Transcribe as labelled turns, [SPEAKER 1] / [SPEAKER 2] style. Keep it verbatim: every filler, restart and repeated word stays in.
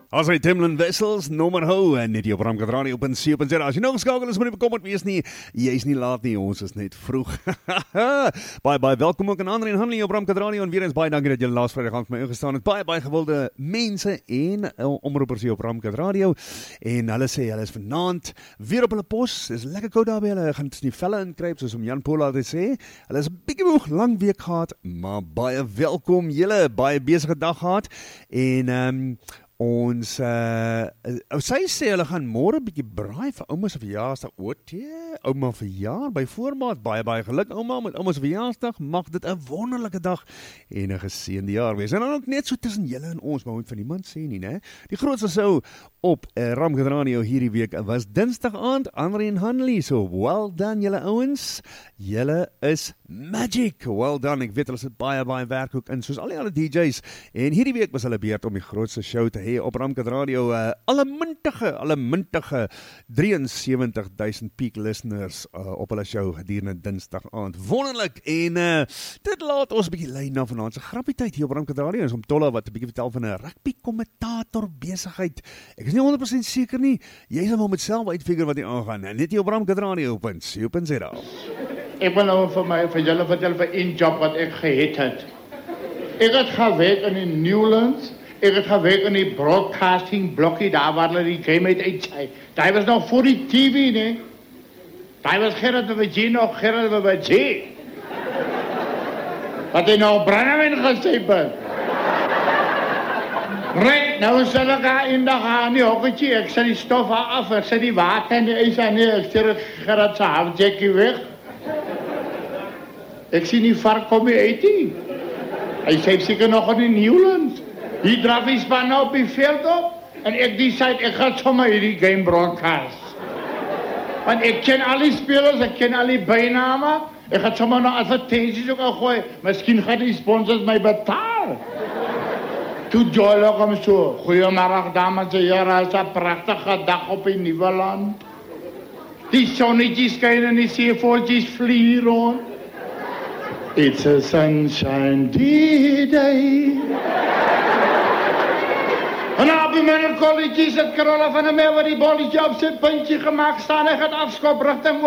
[SPEAKER 1] As hy Timlin Wessels, Norman Ho en net hier op Ramkat Radio op C punt Z. As jy nou geskakel is, moet nie bekommerd wees nie. Jy is nie laat nie, ons is net vroeg. Baie, baie welkom ook aan Andre en Hanley op Ramkat Radio. En weer eens baie dankie dat julle laas Vrydag aand vir my ingestaan het. Baie, baie gewilde mense en uh, omroepers hier op Ramkat Radio. En hulle sê, hulle is vanaand weer op hulle pos. Dit is lekker koud daar by hulle. Hulle gaan die velle inkryp, soos om Jan Paul altyd sê. Hulle is 'n bietjie moeg, lang week gehad, maar baie welkom julle. Baie besige dag gehad. En ehm um, Ons, uh, sy sê hulle gaan môre 'n bietjie braai vir ouma se verjaarsdag. O, tjie, ouma verjaar, by voorbaat, baie, baie geluk ouma, met ouma se verjaarsdag, mag dit 'n wonderlike dag en 'n geseënde jaar wees. En dan ook net so tussen julle en ons, maar moet van niemand sê nie, né? Die grootste sou op uh, Ramkat Radio hierdie week was Dinsdag aand, Andre en Hanley, so well done julle ouens, julle is magic, well done, ek weet hulle sit baie, baie werk ook in, soos al die ander D J's, en hierdie week was hulle beurt om die grootste show te hê op Ramkat Radio, uh, alle mintige, alle mintige drieënsewentig duisend peak listeners uh, op hulle show gedurende Dinsdag aand. Wonderlik, en uh, dit laat ons 'n bietjie lei na vanaand se grappietyd hier op Ramkat Radio, en om Tolla wat 'n bietjie vertel van 'n rugby kommentator besigheid. Ek is nie honderd persent seker nie, jy sal maar met self uitfigure wat hier aangaan, net hier op Ramkat Radio op C punt Z.
[SPEAKER 2] Ek wil nou vir my, vir julle vertel vir een job wat ek gehet het. Ek het gewerk in die Newlands. Ik heb gewerkt in die broadcasting blokje, daar waar hulle die game uit uitsaai. Daar was nog voor die T V, nee. Daar was Gerard de Wajee nog, Gerard de Wajee. Wat hij nou brandewijn gesypen. Right, nou sal ek daar in dag aan die hokketje, ek sal die stof af, ek sal die water en die ijs aan die, ek sal Gerard sy halfjackie weg. Ek sien die vark kom hier uit nie. Hy sê seker nog in die Newlands. Die draf die span nou op die veld op en ek decide, ek gaan sommer hierdie game broadcast. Want ek ken al die spelers, ek ken al die bijname, ek gaan sommer nou advertenties ook al gooi, miskien gaan die sponsors my betaal. Toe Joel kom so, goeiemiddag dames en heren, is 'n pragtige dag op die Nuwe Land. Die sonnetjies skyn en die seevoeltjies vlieg rond. It's a sunshine day. En op die mijn colleges het krullen van een meer waar die bolletje op zijn puntje gemaakt staan en gaat afschop richting